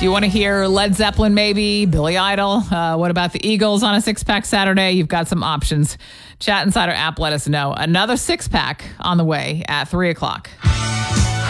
Do you want to hear Led Zeppelin maybe? Billy Idol? What about the Eagles on a six-pack Saturday? You've got some options. Chat Insider app, let us know. Another six-pack on the way at 3 o'clock.